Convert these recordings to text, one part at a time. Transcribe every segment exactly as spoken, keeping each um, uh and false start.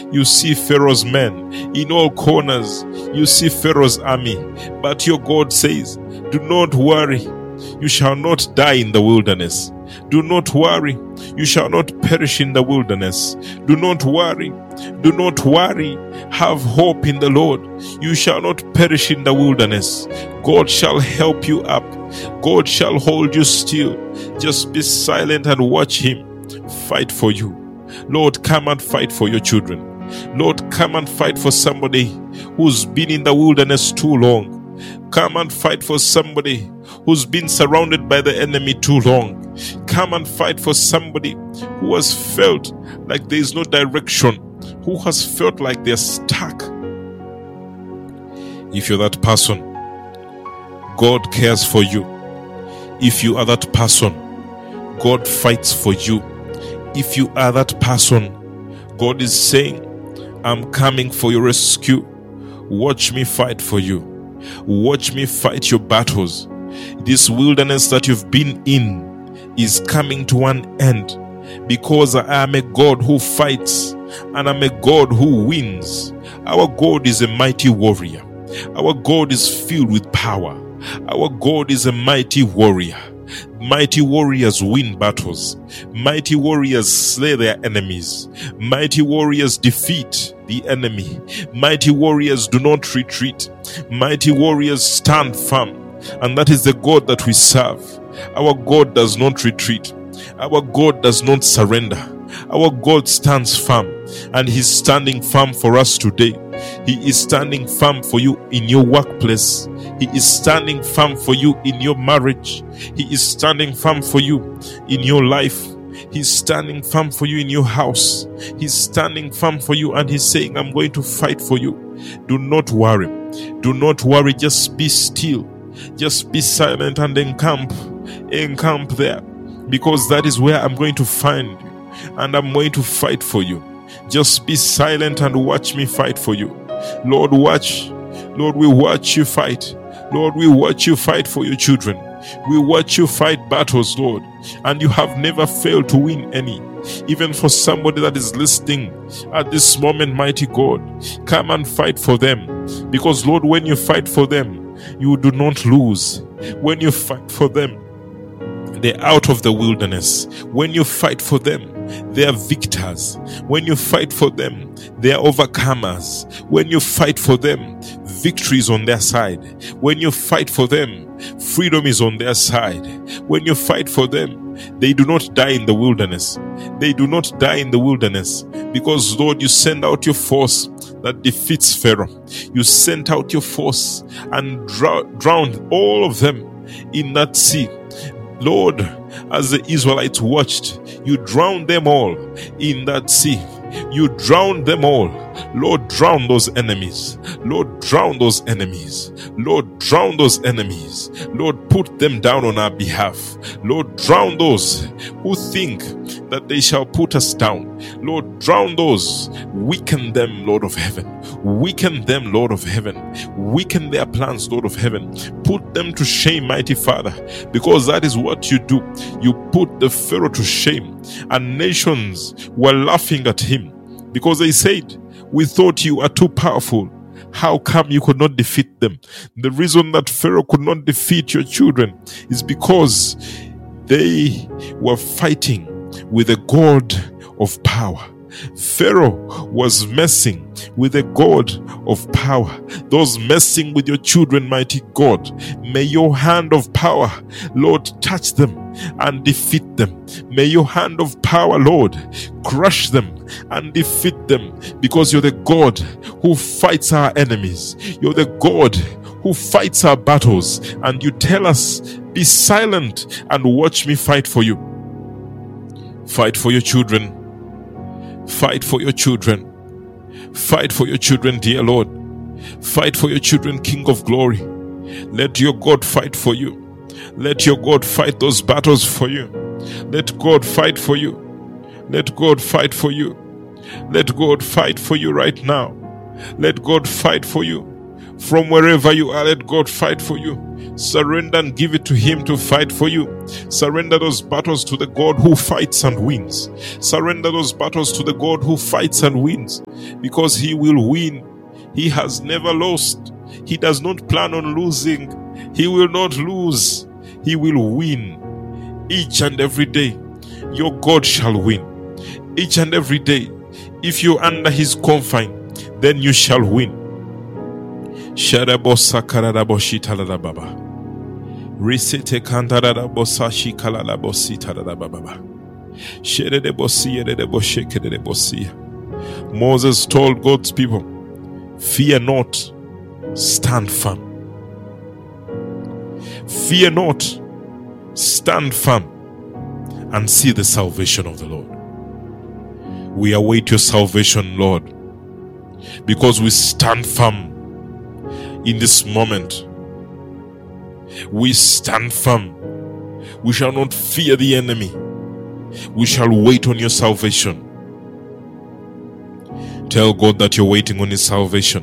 You see Pharaoh's men in all corners. You see Pharaoh's army. But your God says, do not worry. You shall not die in the wilderness. Do not worry. You shall not perish in the wilderness. Do not worry. Do not worry. Have hope in the Lord. You shall not perish in the wilderness. God shall help you up. God shall hold you still. Just be silent and watch Him fight for you. Lord, come and fight for your children. Lord, come and fight for somebody who's been in the wilderness too long. Come and fight for somebody who's been surrounded by the enemy too long. Come and fight for somebody who has felt like there is no direction, who has felt like they're stuck. If you're that person, God cares for you. If you are that person, God fights for you. If you are that person, God is saying, I'm coming for your rescue. Watch me fight for you. Watch me fight your battles. This wilderness that you've been in is coming to an end, because I am a God who fights and I'm a God who wins. Our God is a mighty warrior. Our God is filled with power. Our God is a mighty warrior. Mighty warriors win battles. Mighty warriors slay their enemies. Mighty warriors defeat the enemy. Mighty warriors do not retreat. Mighty warriors stand firm. And that is the God that we serve. Our God does not retreat. Our God does not surrender. Our God stands firm, and He's standing firm for us today. He is standing firm for you in your workplace. He is standing firm for you in your marriage. He is standing firm for you in your life. He's standing firm for you in your house. He's standing firm for you, and He's saying, I'm going to fight for you. Do not worry. Do not worry. Just be still. Just be silent and encamp. Encamp there, because that is where I'm going to find you, and I'm going to fight for you. Just be silent and watch me fight for you. Lord, watch. Lord, we watch you fight. Lord, we watch you fight for your children. We watch you fight battles, Lord, and you have never failed to win any. Even for somebody that is listening at this moment, mighty God, come and fight for them. Because, Lord, when you fight for them, you do not lose. When you fight for them, they're out of the wilderness. When you fight for them, they are victors. When you fight for them, they are overcomers. When you fight for them, victory is on their side. When you fight for them, freedom is on their side. When you fight for them, they do not die in the wilderness. They do not die in the wilderness, because, Lord, you send out your force that defeats Pharaoh. You sent out your force and drow- drowned all of them in that sea. Lord, as the Israelites watched, you drowned them all in that sea. You drowned them all. Lord, drown those enemies. Lord, drown those enemies. Lord, drown those enemies. Lord, put them down on our behalf. Lord, drown those who think that they shall put us down. Lord, drown those. Weaken them, Lord of heaven. Weaken them, Lord of heaven. Weaken their plans, Lord of heaven. Put them to shame, mighty Father, because that is what you do. You put the Pharaoh to shame, and nations were laughing at him because they said, we thought you are too powerful. How come you could not defeat them? The reason that Pharaoh could not defeat your children is because they were fighting with a God of power. Pharaoh was messing with a God of power. Those messing with your children, mighty God, may your hand of power, Lord, touch them and defeat them. May your hand of power, Lord, crush them and defeat them, because you're the God who fights our enemies. You're the God who fights our battles, and you tell us, be silent and watch me fight for you. Fight for your children. Fight for your children. Fight for your children, dear Lord. Fight for your children, King of glory. Let your God fight for you. Let your God fight those battles for you. Let God fight for you. Let God fight for you. Let God fight for you right now. Let God fight for you. From wherever you are, let God fight for you. Surrender and give it to Him to fight for you. Surrender those battles to the God who fights and wins. Surrender those battles to the God who fights and wins, because He will win. He has never lost. He does not plan on losing. He will not lose. He will win. Each and every day, your God shall win. Each and every day, if you're under His confine, then you shall win. Shadabosa karadaboshi taladababa. Risete kandarabosashi kalalabosi taladababa. Shedebosi yedeboshi kedebosi. Moses told God's people, fear not, stand firm. Fear not, stand firm, and see the salvation of the Lord. We await your salvation, Lord, because we stand firm in this moment. We stand firm. We shall not fear the enemy. We shall wait on your salvation. Tell God that you're waiting on His salvation.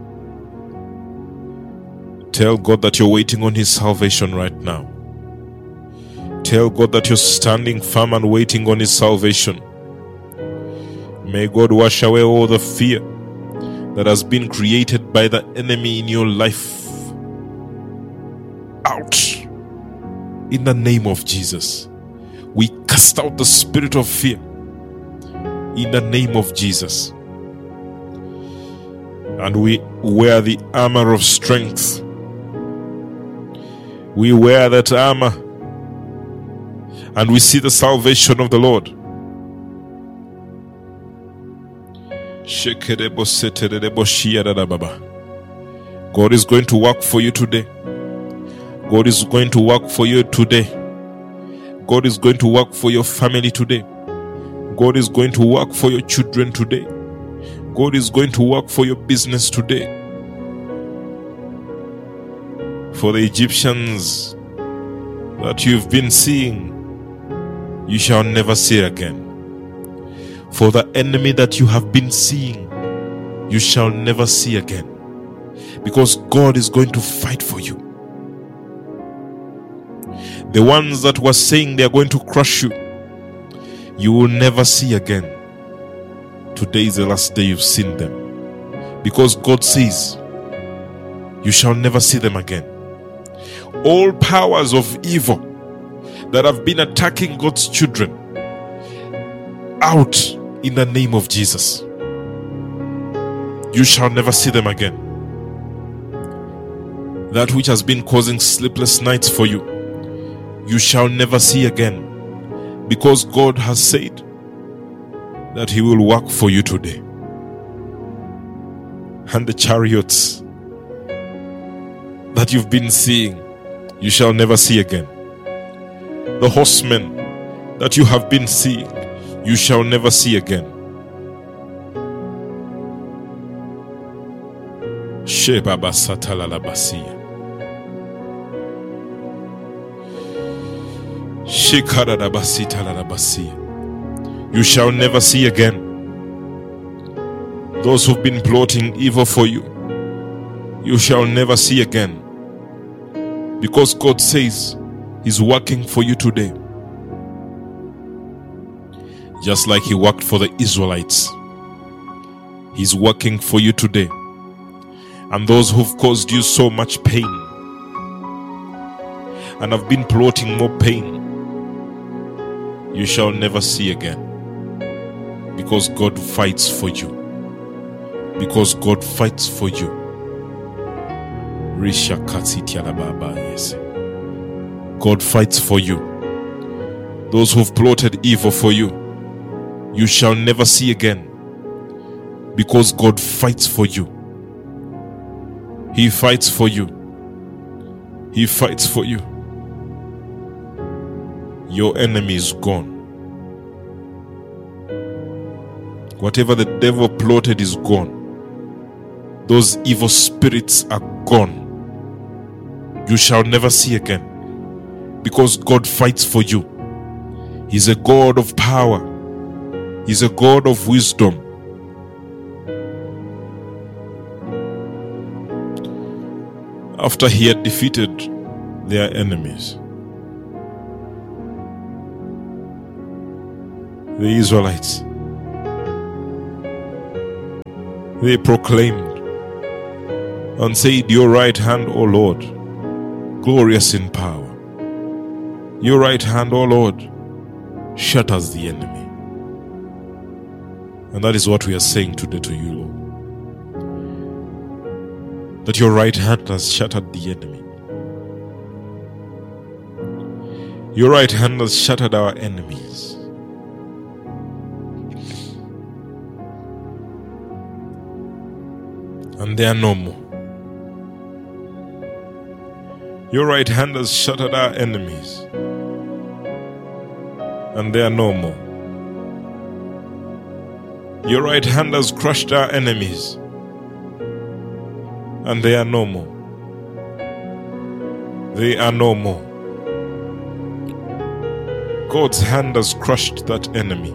Tell God that you're waiting on His salvation right now. Tell God that you're standing firm and waiting on His salvation. May God wash away all the fear that has been created by the enemy in your life. Out. In the name of Jesus. We cast out the spirit of fear. In the name of Jesus. And we wear the armor of strength. We wear that armor. And we see the salvation of the Lord. God is going to work for you today. God is going to work for you today. God is going to work for your family today. God is going to work for your children today. God is going to work for your business today. For the Egyptians that you've been seeing, you shall never see again. For the enemy that you have been seeing, you shall never see again. Because God is going to fight for you. The ones that were saying they are going to crush you, you will never see again. Today is the last day you've seen them. Because God says, you shall never see them again. All powers of evil that have been attacking God's children, out in the name of Jesus. You shall never see them again. That which has been causing sleepless nights for you, you shall never see again, because God has said that He will work for you today. And the chariots that you've been seeing, you shall never see again. The horsemen that you have been seeing, you shall never see again. Shebaba satalalabasiya. You shall never see again. Those who've been plotting evil for you, you shall never see again. Because God says He's working for you today. Just like He worked for the Israelites, He's working for you today. And those who've caused you so much pain and have been plotting more pain, you shall never see again. Because God fights for you. Because God fights for you. God fights for you. Those who've plotted evil for you, you shall never see again. Because God fights for you. He fights for you. He fights for you. Your enemy is gone. Whatever the devil plotted is gone. Those evil spirits are gone. You shall never see again. Because God fights for you. He's a God of power. He's a God of wisdom. After He had defeated their enemies. The Israelites, they proclaimed and said, your right hand, O Lord, glorious in power. Your right hand, O Lord, shatters the enemy. And that is what we are saying today to you, Lord. That your right hand has shattered the enemy. Your right hand has shattered our enemies. And they are no more. Your right hand has shattered our enemies. And they are no more. Your right hand has crushed our enemies. And they are no more. They are no more. God's hand has crushed that enemy.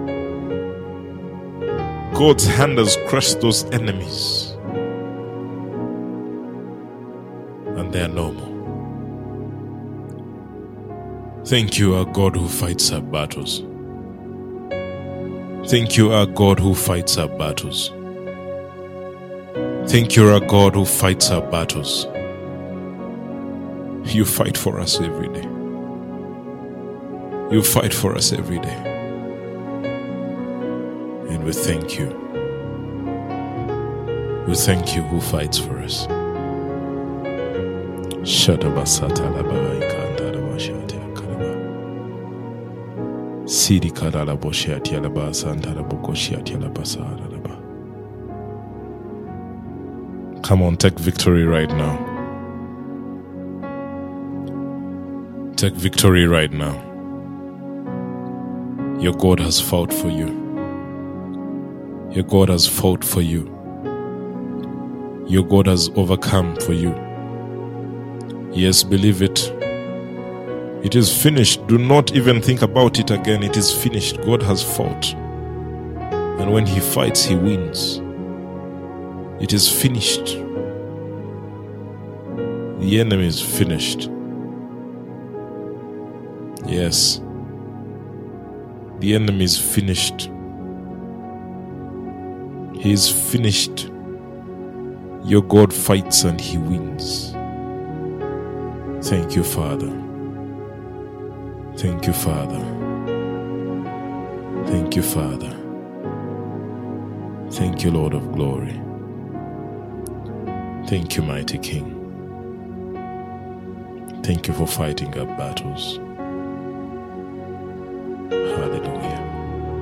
God's hand has crushed those enemies. And they are no more. Thank you, our God who fights our battles. Thank you, our God who fights our battles. Thank you, our God who fights our battles. You fight for us every day. You fight for us every day. And we thank you. We thank you who fights for us. Sidi kadala boshi atiala basa antara bokoshi atiala basa araba. Come on, take victory right now. Take victory right now. Your God has fought for you. Your God has fought for you. Your God has overcome for you. Yes, believe it. It is finished. Do not even think about it again. It is finished. God has fought. And when He fights, He wins. It is finished. The enemy is finished. Yes. The enemy is finished. He is finished. Your God fights and He wins. Thank you, Father. Thank you, Father. Thank you, Father. Thank you, Lord of glory. Thank you, mighty King. Thank you for fighting our battles.